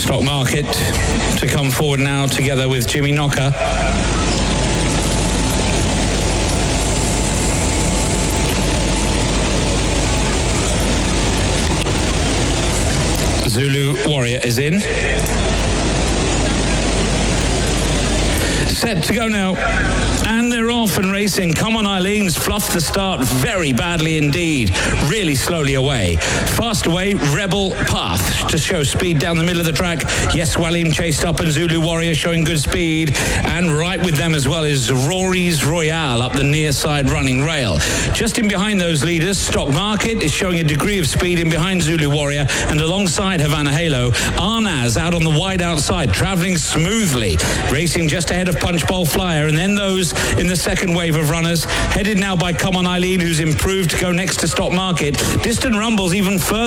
Stock Market to come forward now together with Jimmy Knocker. Zulu Warrior is in. Set to go now. And they're off and racing. Come On Eileen's fluffed the start very badly indeed. Really slowly away. Fast away, Rebel Path to show speed down the middle of the track. Yes, Walim chased up and Zulu Warrior showing good speed. And right with them as well is Rory's Royale up the near side running rail. Just in behind those leaders, Stock Market is showing a degree of speed in behind Zulu Warrior. And alongside Havana Halo, Arnaz out on the wide outside, travelling smoothly. Racing just ahead of Punch Bowl Flyer. And then those in the second wave of runners, headed now by Come On Eileen, who's improved to go next to Stock Market. Distant Rumble's even further